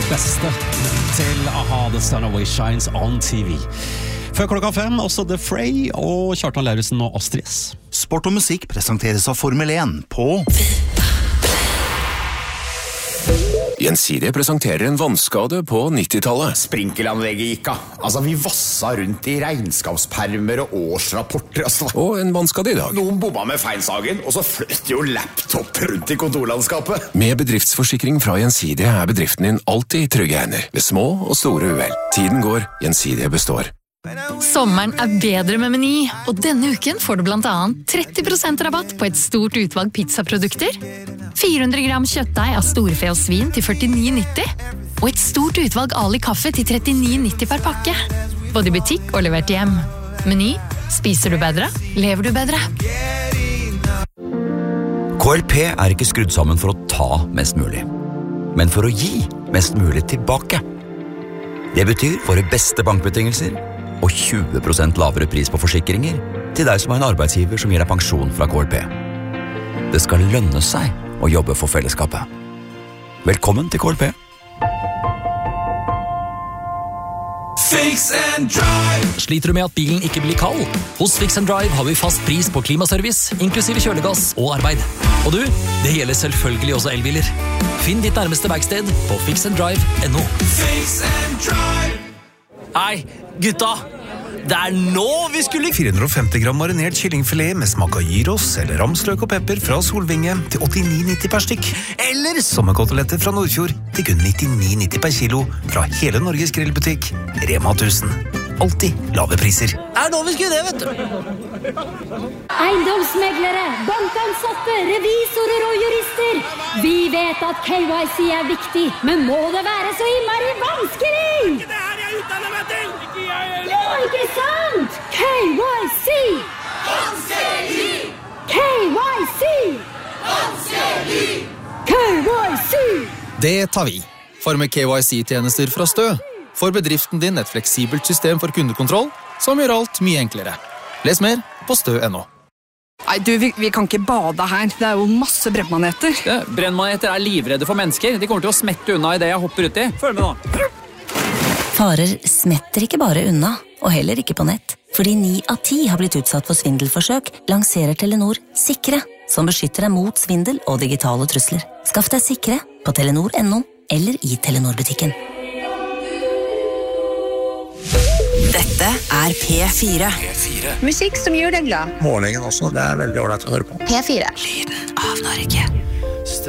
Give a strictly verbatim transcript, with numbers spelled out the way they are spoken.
beste til A-ha, The Sun Always Shines on T V. Før klokka fem, også The Fray og Kjartan Lauritzen og Astrid S. Sport og musikk presenteres av Formel én på Gjensidige presenterer en vannskade på nittitallet. Sprinkelanlegget gikk av. Altså, vi vassa rundt i regnskapspermer og årsrapporter. Altså. Og en vannskade i dag. Noen bomma med feilsagen, og så fløt jo laptop rundt i kontorlandskapet. Med bedriftsforsikring fra Gjensidige er bedriften din alltid i trygge hender, ved små og store uhell. Tiden går, Gjensidige består. Sommeren er bedre med Meny, og denne uken får du blant annet tretti prosent rabatt på et stort utvalg pizzaprodukter, fire hundre gram kjøttdeig av storfe og svin til førtini nitti, og et stort utvalg Ali kaffe til trettini nitti per pakke. Både i butikk og levert hjem. Meny, spiser du bedre, lever du bedre. K L P er ikke skrudd sammen for å ta mest mulig, men for å gi mest mulig tilbake. Det betyr våre beste bankbetingelser og tjue prosent lavere pris på forsikringer til deg som har en arbeidsgiver som gir deg pensjon fra K L P. Det skal lønne seg å jobbe for fellesskapet. Velkommen til K L P. Fix and Drive. Sliter du med at bilen ikke blir kald? Hos Fix and Drive har vi fast pris på klimaservice, inklusive kjølegass og arbeid. Og du, det gjelder selvfølgelig også elbiler. Finn ditt nærmeste verksted på fix and drive punktum no. Fix and Drive. Hei, gutta! Det er nå vi skulle... fire hundre og femti gram marinert kyllingfilet med smak av gyros eller ramsløk og pepper fra Solvinge til åttini nitti per stykk. Eller sommerkoteletter fra Nordfjord til kun nittini nitti per kilo fra hele Norges grillbutikk. Rema tusen. Alltid lave priser. Det er nå vi skulle det, vet du. Eiendomsmeglere, bankansatte, revisorer og jurister. Vi vet at K Y C er viktig, men må det være så innmari vanskelig? Det her jeg utdanner meg til! Ikke jeg heller! Ja, ikke sant? K Y C! Vanskelig! K Y C! Vanskelig! K Y C! Det tar vi. For med K Y C-tjenester fra Stø får bedriften din et fleksibelt system for kundekontroll som gjør alt mye enklere. Les mer på stø punktum no. Nei, du, vi, vi kan ikke bade her. Det er jo masse brennmaneter. Ja, brennmaneter er livredde for mennesker. De kommer til å smette unna i det jeg hopper ut i. Følg med nå. Farer smetter ikke bare unna, og heller ikke på nett. Fordi ni av ti har blitt utsatt for svindelforsøk, lanserer Telenor Sikre, som beskytter deg mot svindel og digitale trusler. Skaff deg Sikre på telenor punktum no eller i Telenor-butikken. Dette er P fire. P fire. Musikk som gjør deg glad. Morgenen også, det er veldig ordentlig å høre på. P fire. Lyden av Norge.